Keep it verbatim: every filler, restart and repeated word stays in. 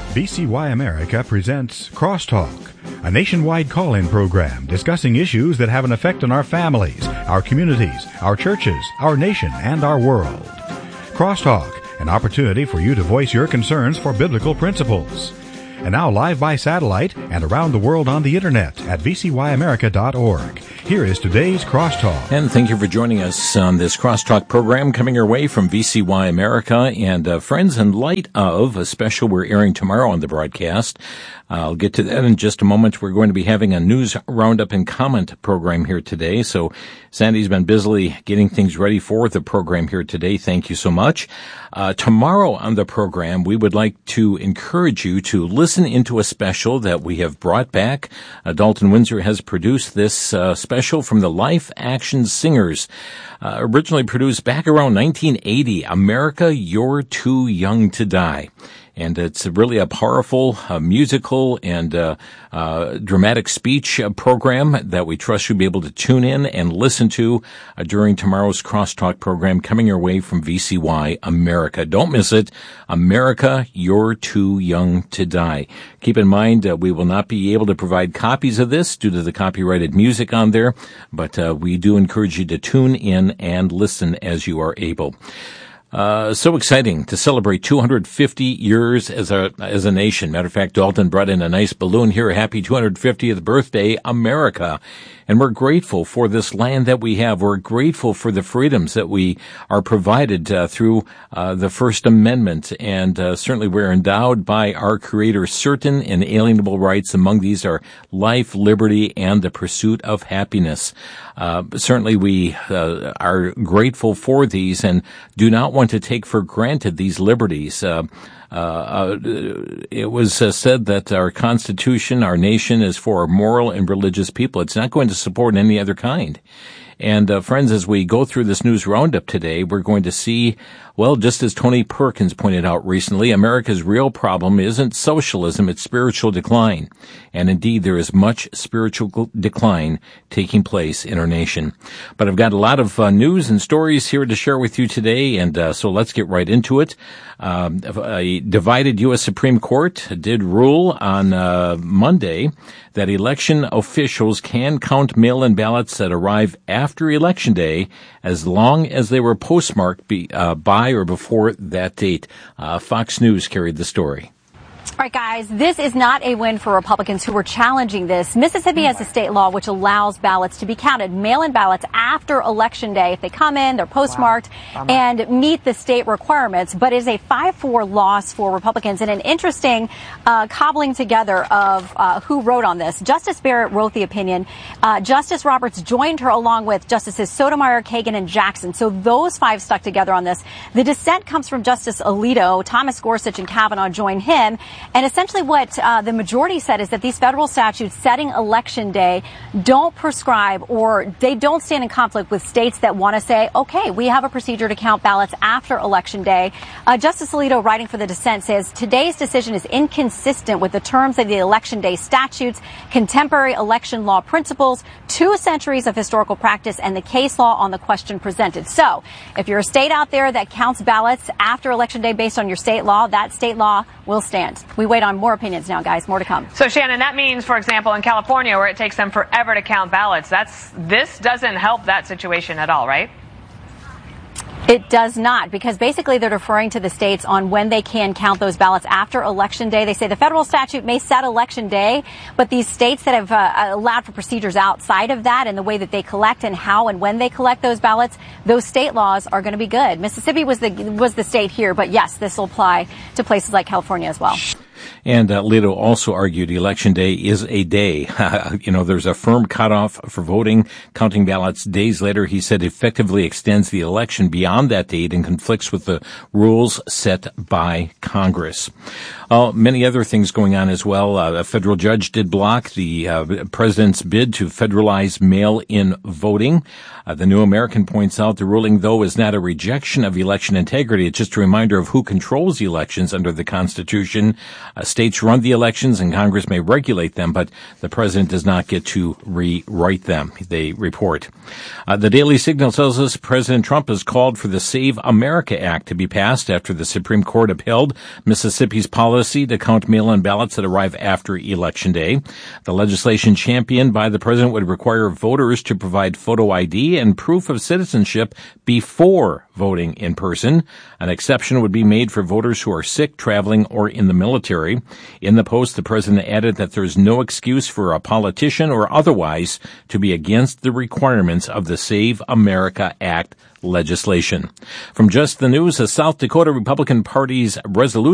V C Y America presents Crosstalk, a nationwide call-in program discussing issues that have an effect on our families, our communities, our churches, our nation, and our world. Crosstalk, an opportunity for you to voice your concerns for biblical principles. And now live by satellite and around the world on the internet at v c y america dot org. Here is today's Crosstalk. And thank you for joining us on this Crosstalk program coming your way from V C Y America. And uh, friends, in light of a special we're airing tomorrow on the broadcast, I'll get to that in just a moment. We're going to be having a news roundup and comment program here today. So Sandy's been busily getting things ready for the program here today. Thank you so much. Uh, tomorrow on the program, we would like to encourage you to listen into a special that we have brought back. Uh, Dalton Windsor has produced this uh, special from the Life Action Singers, uh, originally produced back around nineteen eighty, America, You're Too Young to Die. And it's really a powerful uh, musical and uh, uh, dramatic speech uh, program that we trust you'll be able to tune in and listen to uh, during tomorrow's Crosstalk program coming your way from V C Y America. Don't miss it. America, You're Too Young to Die. Keep in mind, uh, we will not be able to provide copies of this due to the copyrighted music on there, but uh, we do encourage you to tune in and listen as you are able. Uh, so exciting to celebrate two hundred fifty years as a, as a nation. Matter of fact, Dalton brought in a nice balloon here. Happy two hundred fiftieth birthday, America. And we're grateful for this land that we have. We're grateful for the freedoms that we are provided uh, through uh, the First Amendment. And uh, certainly we're endowed by our Creator certain inalienable rights. Among these are life, liberty, and the pursuit of happiness. Uh, certainly we uh, are grateful for these and do not want to take for granted these liberties. Uh, Uh, uh, it was uh, said that our Constitution, our nation, is for moral and religious people. It's not going to support any other kind. And, uh, friends, as we go through this news roundup today, we're going to see, well, just as Tony Perkins pointed out recently, America's real problem isn't socialism, it's spiritual decline. And indeed, there is much spiritual decline taking place in our nation. But I've got a lot of uh, news and stories here to share with you today, and uh, so let's get right into it. Um, a divided U S Supreme Court did rule on uh, Monday that election officials can count mail-in ballots that arrive after Election Day as long as they were postmarked be, uh, by or before that date. Uh, Fox News carried the story. All right, guys, this is not a win for Republicans who were challenging this. Mississippi has a state law which allows ballots to be counted, mail-in ballots after Election Day. If they come in, they're postmarked wow. and meet the state requirements. But it is a five four loss for Republicans, and an interesting uh, cobbling together of uh, who wrote on this. Justice Barrett wrote the opinion. Uh, Justice Roberts joined her along with Justices Sotomayor, Kagan, and Jackson. So those five stuck together on this. The dissent comes from Justice Alito. Thomas Gorsuch and Kavanaugh joined him. And essentially what uh, the majority said is that these federal statutes setting Election Day don't prescribe or they don't stand in conflict with states that want to say, okay, we have a procedure to count ballots after Election Day. Uh, Justice Alito, writing for the dissent, says today's decision is inconsistent with the terms of the Election Day statutes, contemporary election law principles, two centuries of historical practice, and the case law on the question presented. So if you're a state out there that counts ballots after Election Day based on your state law, that state law will stand. We wait on more opinions now, guys. More to come. So, Shannon, that means, for example, in California, where it takes them forever to count ballots, that's this doesn't help that situation at all, right? It does not, because basically they're deferring to the states on when they can count those ballots after Election Day. They say the federal statute may set Election Day, but these states that have uh, allowed for procedures outside of that and the way that they collect and how and when they collect those ballots, those state laws are going to be good. Mississippi was the was the state here, but yes, this will apply to places like California as well. And uh, Alito also argued Election Day is a day. You know, there's a firm cutoff for voting. Counting ballots days later, he said, effectively extends the election beyond that date and conflicts with the rules set by Congress. Uh, many other things going on as well. Uh, a federal judge did block the uh, president's bid to federalize mail-in voting. Uh, the New American points out the ruling, though, is not a rejection of election integrity. It's just a reminder of who controls the elections under the Constitution. Uh, states run the elections and Congress may regulate them, but the president does not get to rewrite them, they report. Uh, the Daily Signal tells us President Trump has called for the Save America Act to be passed after the Supreme Court upheld Mississippi's policy to count mail-in ballots that arrive after Election Day. The legislation championed by the president would require voters to provide photo I D and proof of citizenship before voting in person. An exception would be made for voters who are sick, traveling, or in the military. In the Post, the president added that there is no excuse for a politician or otherwise to be against the requirements of the Save America Act legislation. From Just the News, the South Dakota Republican Party's resolution